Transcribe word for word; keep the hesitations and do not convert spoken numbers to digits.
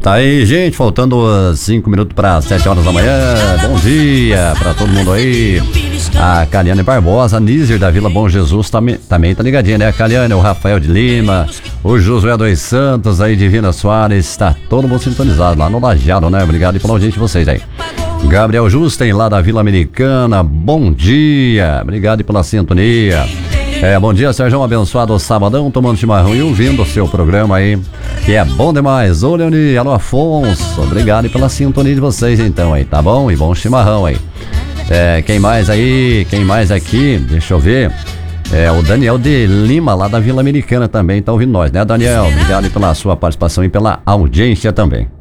Tá aí, gente, faltando cinco minutos para sete horas da manhã. Bom dia para todo mundo aí. A Caliane Barbosa, a Nízer da Vila Bom Jesus também, também tá ligadinha, né? A Caliane, o Rafael de Lima, o Josué dos Santos aí, Divina Soares, tá todo mundo sintonizado lá no Lajeado, né? Obrigado e pela audiência de vocês aí. Gabriel Justen lá da Vila Americana, bom dia, obrigado e pela sintonia. É, bom dia, Sérgio, um abençoado sabadão, tomando chimarrão e ouvindo o seu programa aí, que é bom demais. Ô, Leoni, alô, Afonso, obrigado e pela sintonia de vocês então aí, tá bom? E bom chimarrão aí. É, quem mais aí, quem mais aqui, deixa eu ver, é o Daniel de Lima, lá da Vila Americana também, tá ouvindo nós, né, Daniel? Obrigado e pela sua participação e pela audiência também.